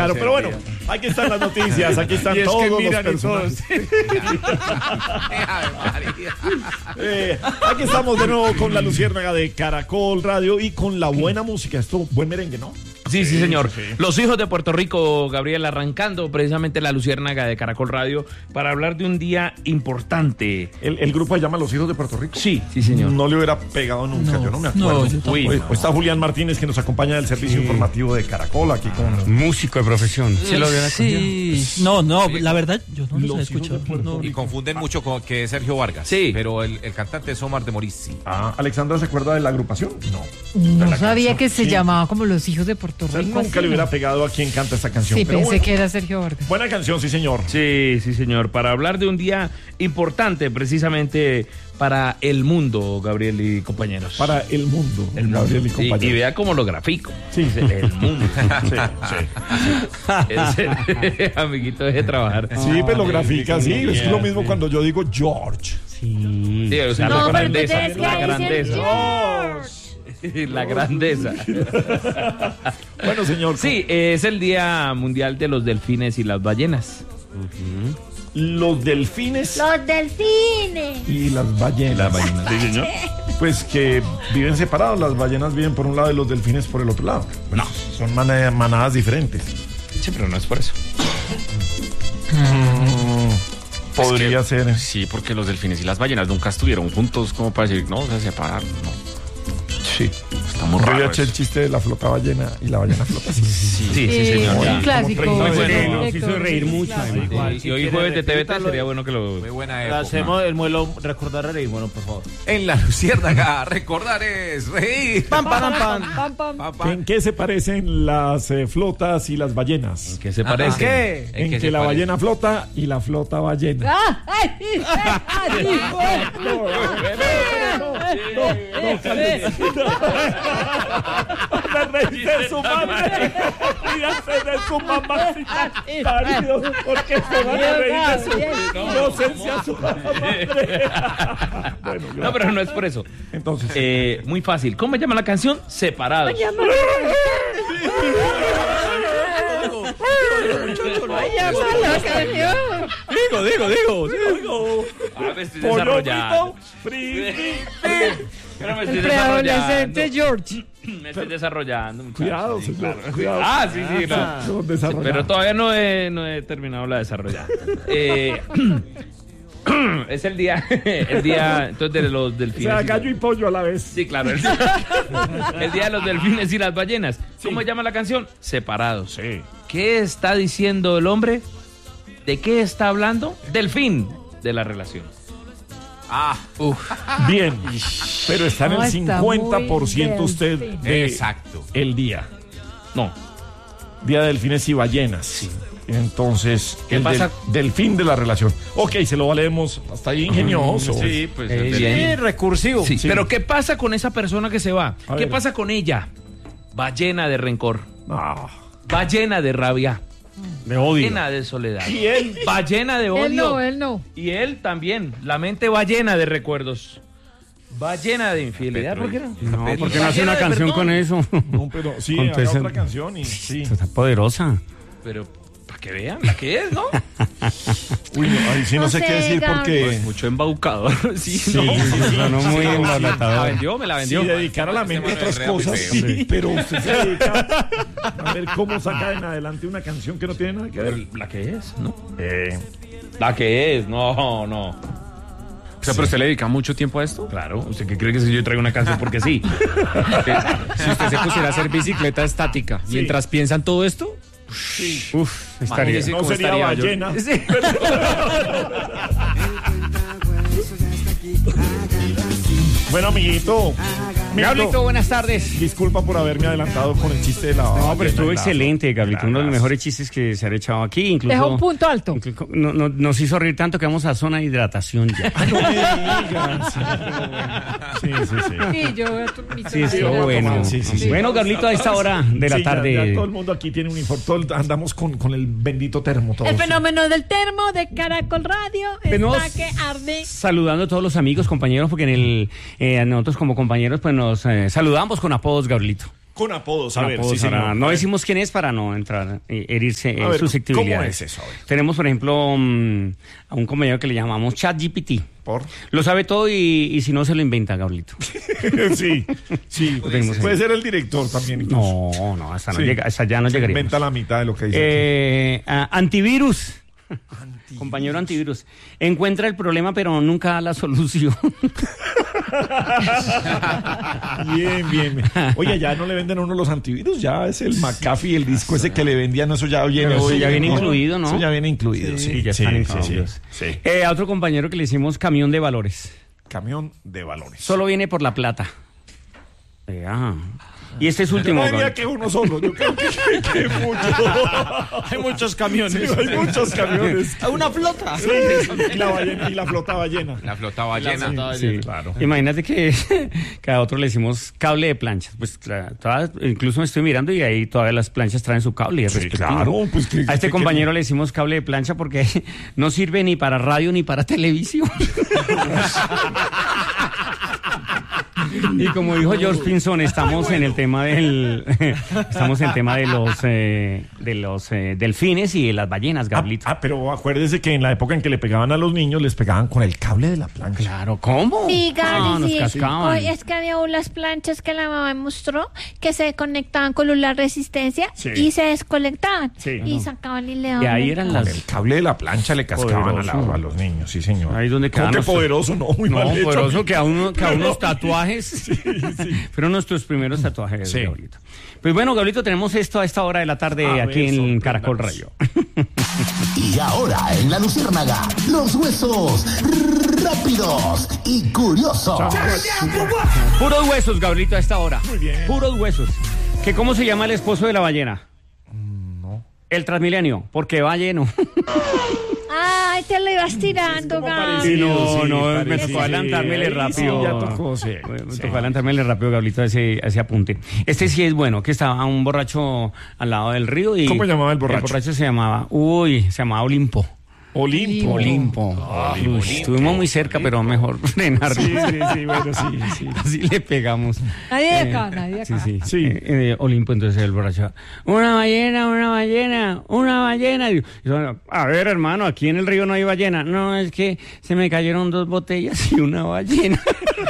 Claro, pero bueno, aquí están las noticias, aquí están todos los personajes. Aquí estamos de nuevo con la Luciérnaga de Caracol Radio y con la buena música. Esto, buen merengue, ¿no? Sí, señor. Sí. Los hijos de Puerto Rico, Gabriel, arrancando precisamente la Luciérnaga de Caracol Radio para hablar de un día importante. ¿El grupo se llama Los Hijos de Puerto Rico? Sí, señor. No le hubiera pegado nunca, yo no me acuerdo. Hoy está Julián Martínez, que nos acompaña del servicio informativo de Caracol, aquí con... Músico de profesión. Sí. No, la verdad, yo no los he escuchado. Y confunden mucho con que es Sergio Vargas. Sí. Pero el cantante es Omar de Morizzi. ¿Alexandra se acuerda de la agrupación? No sabía que se llamaba como Los Hijos de Puerto Rico. Nunca le hubiera pegado a quien canta esta canción. Sí, pero pensé que era Sergio Vargas. Buena canción, sí, señor. Sí, señor. Para hablar de un día importante, precisamente para el mundo, Gabriel y compañeros. Para el mundo, Gabriel y compañeros. Y vea cómo lo grafico. Sí. El mundo. Sí. Amiguito, deje de trabajar. Sí, pero lo grafica, sí. Es lo mismo cuando yo digo George. Sí, o sea, no, la grandeza. La grandeza. Bueno, señor. Sí, es el Día Mundial de los Delfines y las Ballenas. Los delfines. Los delfines. Y las ballenas. Sí, señor. Pues que viven separados. Las ballenas viven por un lado y los delfines por el otro lado. Bueno, son manadas diferentes. Sí, pero no es por eso. Podría ser. Sí, porque los delfines y las ballenas nunca estuvieron juntos como para decir, no, se separaron, no. Sí. Está muy raro. Yo había hecho el chiste de la flota ballena y la ballena flota. Sí, señor. Un clásico. Muy bueno. Nos hizo reír mucho. Y hoy jueves de TVT sería bueno que lo... Muy buena época. Hacemos el muelo recordar reír, bueno, por favor. En la Luciérnaga, recordar es reír. Pam. ¿En qué se parecen las flotas y las ballenas? ¿En qué se parece? ¿Qué? En que la ballena flota y la flota ballena. De su madre y de su mamá parido, porque se van a reír de su inocencia a su madre. Bueno, no, pero no es por eso. Entonces, muy fácil. ¿Cómo se llama la canción? Separados. digo. Me estoy desarrollando. Pero me estoy desarrollando. George. Me estoy desarrollando. Cuidado, señor. Cuidado. Sí. No. Pero todavía no he terminado la desarrollada. Es el día entonces de los delfines. O sea, gallo y pollo a la vez. Sí, claro. El día de los delfines y las ballenas. ¿Cómo se llama la canción? Separados. Sí. ¿Qué está diciendo el hombre? ¿De qué está hablando? Del fin de la relación. Bien, pero está en el 50% usted de Exacto. el día. No. Día de delfines y ballenas. Sí. Entonces, ¿qué pasa? Del fin de la relación. Ok, se lo valemos. Hasta ahí ingenioso. Sí, pues bien recursivo. Sí. Pero ¿qué pasa con esa persona que se va? ¿Qué pasa con ella? Va llena de rencor. Va llena de rabia. De odio. Llena de soledad. ¿Y él? Va llena de odio. Él no. Y él también. La mente va llena de recuerdos. Va llena de infidelidad. ¿Por qué no? No, porque no hace una canción con eso. No, pero sí, haga otra canción y sí. Está poderosa. Pero para que vean la que es, ¿no? Uy, no, ahí sí no sé qué decir porque... Pues mucho embaucador. Sí, sonó muy embalatador. Me la vendió. Sí, dedicar a la mente a otras cosas, sí, pero usted se dedica a ver cómo saca en adelante una canción que no tiene nada que ver. La que es, ¿no? La que es, no. O sea, pero usted le dedica mucho tiempo a esto. Claro, ¿usted qué cree que si yo traigo una canción porque sí? Si usted se pusiera a hacer bicicleta estática mientras piensan todo esto, estaría. No sería ballena. Sí. Bueno, amiguito. Gablito, buenas tardes. Disculpa por haberme adelantado con el chiste de la... No, pero estuvo excelente, Gablito. Uno de los mejores chistes que se ha echado aquí. Incluso, dejó un punto alto. Nos hizo reír tanto que vamos a zona de hidratación ya. No me digas. Sí. Sí, yo Sí, estuvo bueno. Sí. Bueno, Gablito, a esta hora de la tarde. Ya todo el mundo aquí tiene un informe. Andamos con el bendito termo. Todos. El fenómeno del termo de Caracol Radio está que arde. Saludando a todos los amigos, compañeros, porque nosotros como compañeros pues nos saludamos con apodos, Gablito. Con apodos, a Con ver, apodos, sí, ahora, señor. no decimos quién es para no entrar, herirse A ver, susceptibilidades. ¿cómo es eso? A ver. Tenemos, por ejemplo, a un compañero que le llamamos ChatGPT. ¿Por? Lo sabe todo y si no se lo inventa, Gablito. Sí. Puede ser el director también. incluso. No, hasta, Sí. hasta ya no llegaríamos. Inventa la mitad de lo que dice. Antivirus. Compañero antivirus. Encuentra el problema, pero nunca da la solución. Bien. Oye, ya no le venden a uno los antivirus, ya es el McAfee, el disco ese que le vendían, eso ya viene. Pero ya viene incluido, ¿no? Eso ya viene incluido, sí. ya están incluidos. Sí. A otro compañero que le hicimos camión de valores. Camión de valores. Solo viene por la plata. Y este es último. Yo no diría que uno solo, yo creo que muchos. Hay muchos camiones. Sí, hay muchos camiones. Una flota. Sí, y la flota ballena. La flota ballena. Sí, claro. Imagínate que cada otro le decimos cable de planchas. Pues incluso me estoy mirando y ahí todavía las planchas traen su cable. Sí, respectivo. claro, pues a este compañero le decimos cable de plancha porque no sirve ni para radio ni para televisión. Y como dijo George Pinson, estamos en el tema de los delfines y de las ballenas, Gablito. Pero acuérdese que en la época en que le pegaban a los niños, les pegaban con el cable de la plancha. Claro, ¿cómo? Sí, Gaby, nos sí. cascaban. Es que había unas planchas que la mamá me mostró que se conectaban con la resistencia Sí. y se desconectaban. Sí. Y sacaban y le daban. Y ahí el eran cable. las... El cable de la plancha le cascaban Poderoso. a los niños, sí, señor. Ahí donde ¿Cómo quedan que nuestros- poderoso? No, muy No, mal hecho. poderoso que a unos tatuajes. Fueron nuestros primeros tatuajes, Sí. Gablito. Pues bueno, Gablito, tenemos esto a esta hora de la tarde aquí en Caracol Radio. Y ahora en La Luciérnaga, los huesos rápidos y curiosos. Puros huesos, Gablito, a esta hora. Muy bien. Puros huesos. ¿Cómo se llama el esposo de la ballena? No. El Transmilenio, porque va lleno. Ay, te lo ibas tirando, como Gaby. parecido. Sí, me parecido. tocó adelantármele Ahí rápido. sí, ya tocó, sí. Me tocó adelantármele rápido, Gablito, ese apunte. Este sí es bueno, que estaba un borracho al lado del río y... ¿Cómo llamaba el borracho? El borracho se llamaba Olimpo. Olimpo. Estuvimos muy cerca, pero mejor frenar. Sí, bueno, sí. Así le pegamos. Nadie de acá, nadie de acá. Sí. Olimpo, entonces el borracho. Una ballena. Y yo, a ver, hermano, aquí en el río no hay ballena. No, es que se me cayeron 2 botellas y una ballena.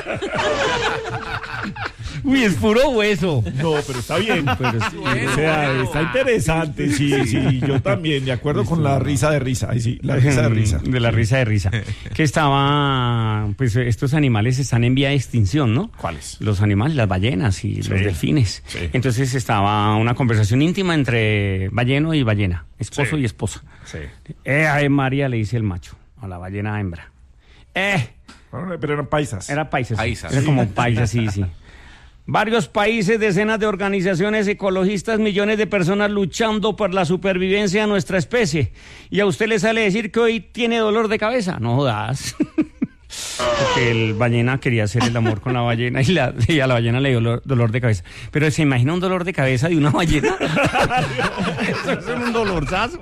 Uy, es puro hueso. No, pero está bien. Pero sí, O sea, está interesante, sí, yo también, de acuerdo con la risa de risa. Ahí sí, la risa de risa. De la risa de risa. Que estaba, pues estos animales están en vía de extinción, ¿no? ¿Cuáles? Los animales, las ballenas y los delfines. Sí. Entonces estaba una conversación íntima entre balleno y ballena, esposo Sí. y esposa. Sí. Ay, María, le dice el macho a la ballena hembra. Bueno, pero eran paisas. Era paisas. Paisas. Era como paisas, sí. Varios países, decenas de organizaciones ecologistas, millones de personas luchando por la supervivencia de nuestra especie. Y a usted le sale decir que hoy tiene dolor de cabeza. No jodas. Porque el ballena quería hacer el amor con la ballena y a la ballena le dio dolor de cabeza. Pero ¿se imagina un dolor de cabeza de una ballena? Eso es un dolorzazo.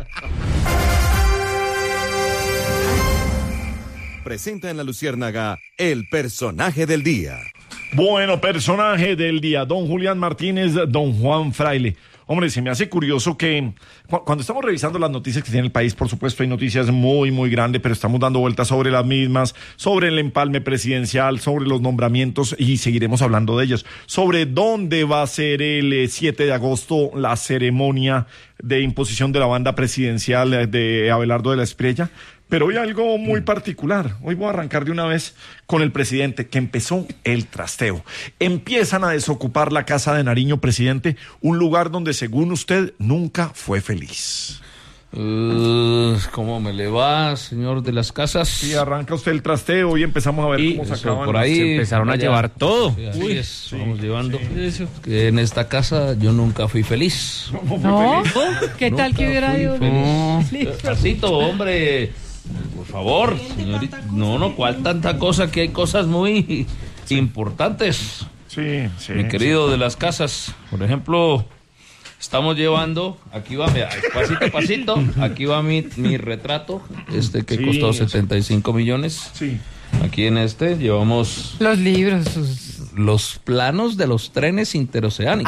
Presenta en La Luciérnaga el personaje del día. Bueno, personaje del día, don Julián Martínez, don Juan Fraile. Hombre, se me hace curioso que cuando estamos revisando las noticias que tiene el país, por supuesto hay noticias muy, muy grandes, pero estamos dando vueltas sobre las mismas, sobre el empalme presidencial, sobre los nombramientos y seguiremos hablando de ellos, sobre dónde va a ser el 7 de agosto la ceremonia de imposición de la banda presidencial de Abelardo de la Espriella. Pero hoy algo muy particular. Hoy voy a arrancar de una vez con el presidente, que empezó el trasteo. Empiezan a desocupar la casa de Nariño, presidente, un lugar donde, según usted, nunca fue feliz. ¿Cómo me le va, señor de las casas? Sí, arranca usted el trasteo y empezamos a ver Y cómo eso, sacaban. por ahí Se empezaron a llevar todo. Sí, así es, vamos llevando. Que en esta casa yo nunca fui feliz. No, ¿qué tal que hubiera ido? Despacito, hombre. Por favor, señorita. No, ¿cuál tanta cosa? Que hay cosas muy importantes. Sí. Mi querido de las casas, por ejemplo, estamos llevando, aquí va, mira, pasito, aquí va mi retrato, que costó 75 millones. Sí. Aquí en llevamos Los libros, sus los planos de los trenes interoceánicos.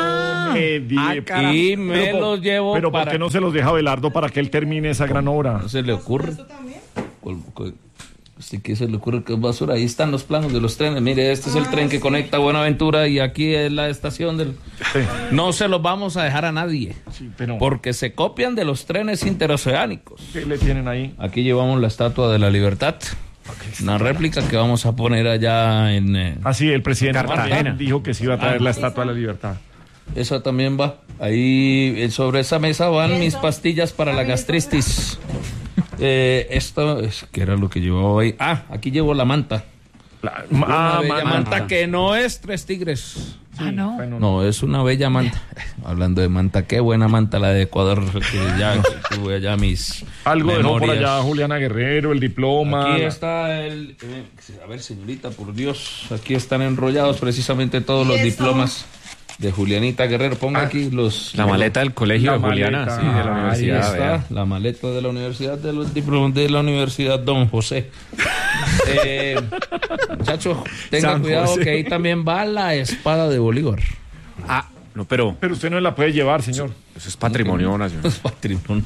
Y me los llevo pero ¿por para... qué no se los deja Abelardo para que él termine esa gran obra? ¿No se le ocurre? ¿Sí que se le ocurre que es basura? Ahí están los planos de los trenes. Mire, este es el tren que conecta Buenaventura y aquí es la estación del... Sí. No se los vamos a dejar a nadie, Sí, pero porque se copian de los trenes interoceánicos. ¿qué le tienen ahí? Aquí llevamos la Estatua de la Libertad, una réplica que vamos a poner allá en... Así, el presidente Cartagena. dijo que se iba a traer la Estatua de la Libertad. Esa también va. Ahí sobre esa mesa van mis pastillas para la gastritis. Esto es que era lo que llevaba ahí. Aquí llevo la manta. Una bella manta que no es Tres Tigres. No. Bueno, No, es una bella manta. Hablando de manta, qué buena manta la de Ecuador. Que ya tuve allá mis algo dejó por memorias. allá Juliana Guerrero, el diploma. Aquí está el... a ver, señorita, por Dios. Aquí están enrollados precisamente todos los diplomas de Julianita Guerrero. Ponga aquí los... La maleta del colegio de Juliana, maleta. sí, de la Ahí universidad. Ahí está, vea. la maleta de la universidad, de los diplomas de la Universidad Don José. Muchachos, tengan San cuidado José. que ahí también va la espada de Bolívar. No, pero Pero usted no la puede llevar, señor. eso es patrimonio nacional. Es patrimonio.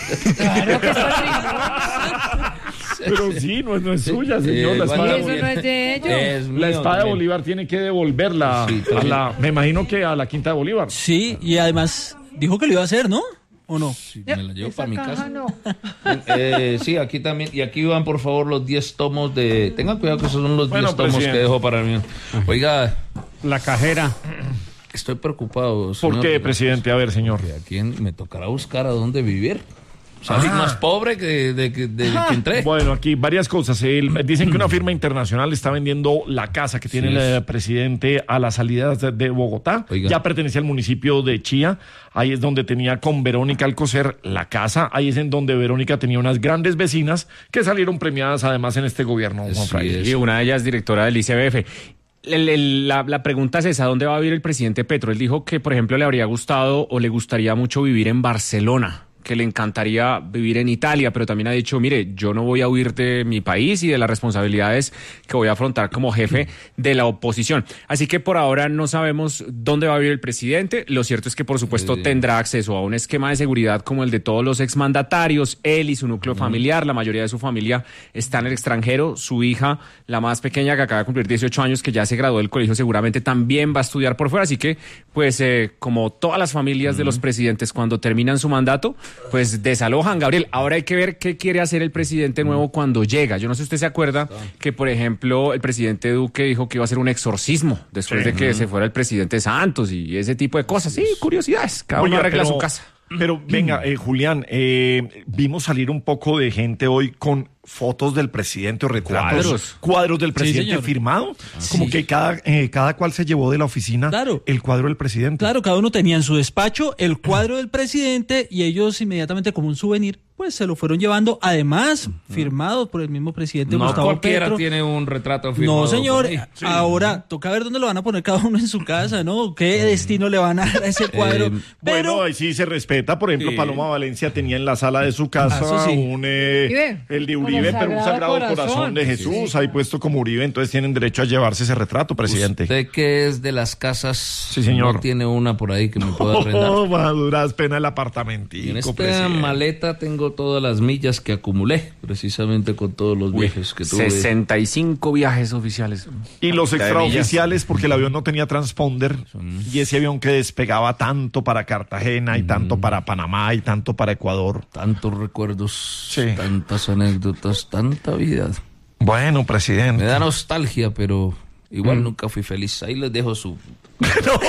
Pero sí, no es suya, señor. La espada, Y eso no es de ellos. Es la mío espada de también. Bolívar tiene que devolverla Sí, a la, me imagino que a la Quinta de Bolívar. Sí, y además dijo que lo iba a hacer, ¿no? ¿O no? Sí, me la llevo Esa para mi caja casa. no. Sí, aquí también. Y aquí van, por favor, los 10 tomos de... Tengan cuidado que esos son los 10 Bueno, tomos presidente. que dejo para mí. Oiga, La cajera. estoy preocupado, ¿Por señor, qué, porque presidente? A ver, señor. ¿A quién me tocará buscar a dónde vivir? Salí más pobre que que entré. Bueno, aquí varias cosas. Dicen que una firma internacional está vendiendo la casa que tiene Sí, el presidente a las salidas de Bogotá. Oiga. Ya pertenece al municipio de Chía. Ahí es donde tenía con Verónica Alcocer la casa. Ahí es en donde Verónica tenía unas grandes vecinas que salieron premiadas además en este gobierno, Juan Sí, Fraile. Y una de ellas directora del ICBF. La pregunta es esa, ¿dónde va a vivir el presidente Petro? Él dijo que, por ejemplo, le habría gustado o le gustaría mucho vivir en Barcelona, que le encantaría vivir en Italia, pero también ha dicho, mire, yo no voy a huir de mi país y de las responsabilidades que voy a afrontar como jefe de la oposición. Así que por ahora no sabemos dónde va a vivir el presidente. Lo cierto es que, por supuesto, tendrá acceso a un esquema de seguridad como el de todos los exmandatarios. Él y su núcleo familiar, la mayoría de su familia está en el extranjero. Su hija, la más pequeña, que acaba de cumplir 18 años, que ya se graduó del colegio, seguramente también va a estudiar por fuera. Así que, pues, como todas las familias de los presidentes, cuando terminan su mandato, pues desalojan, Gabriel. Ahora hay que ver qué quiere hacer el presidente nuevo cuando llega. Yo no sé si usted se acuerda que, por ejemplo, el presidente Duque dijo que iba a hacer un exorcismo después de que se fuera el presidente Santos y ese tipo de cosas. Sí, curiosidades. Cada uno Oiga, arregla pero- su casa. Pero venga, Julián, vimos salir un poco de gente hoy con fotos del presidente o retratos, cuadros del presidente señor. firmado, como que cada cual se llevó de la oficina Claro. el cuadro del presidente. Claro, cada uno tenía en su despacho el cuadro del presidente y ellos inmediatamente como un souvenir, pues se lo fueron llevando, además firmado por el mismo presidente No Gustavo cualquiera Petro. tiene un retrato firmado. No, señor. por ahí. Ahora toca ver dónde lo van a poner cada uno en su casa, ¿no? ¿Qué destino le van a dar a ese cuadro? Pero Bueno, ahí sí se respeta. Por ejemplo, Sí. Paloma Valencia tenía en la sala de su casa Eso sí. el de Uribe, pero un Sagrado Corazón de Jesús ahí puesto como Uribe. Entonces tienen derecho a llevarse ese retrato, presidente. Usted que es de las casas, señor. no tiene una por ahí que me pueda arrendar. Oh, maduras pena el Y en apartamentico, esta presidente. maleta tengo todas las millas que acumulé, precisamente con todos los viajes que tuve. 65 viajes oficiales. Y los De extraoficiales, porque el avión no tenía transponder, y ese avión que despegaba tanto para Cartagena y tanto para Panamá y tanto para Ecuador. Tantos recuerdos, Sí. tantas anécdotas, tanta vida. Bueno, presidente. Me da nostalgia, pero igual nunca fui feliz. Ahí les dejo su... No,